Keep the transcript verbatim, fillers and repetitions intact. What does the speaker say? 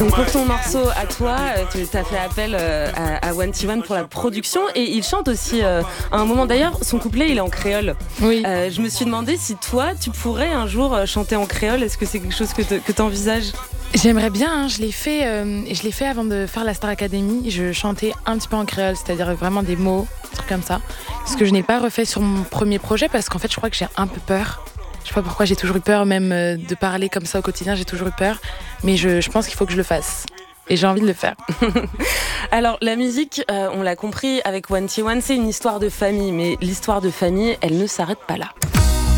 Donc pour ton morceau à toi, tu as fait appel euh, à, à One T One pour la production et il chante aussi euh, à un moment. D'ailleurs, son couplet il est en créole. Oui. Euh, je me suis demandé si toi tu pourrais un jour chanter en créole. Est-ce que c'est quelque chose que tu envisages? J'aimerais bien, hein, je l'ai fait, euh, je l'ai fait avant de faire la Star Academy. Je chantais un petit peu en créole, c'est-à-dire vraiment des mots, des trucs comme ça. Ce que je n'ai pas refait sur mon premier projet parce qu'en fait, je crois que j'ai un peu peur. Je sais pas pourquoi j'ai toujours eu peur, même euh, de parler comme ça au quotidien, j'ai toujours eu peur. Mais je, je pense qu'il faut que je le fasse. Et j'ai envie de le faire. Alors, la musique, euh, on l'a compris avec One T One, c'est une histoire de famille. Mais l'histoire de famille, elle ne s'arrête pas là.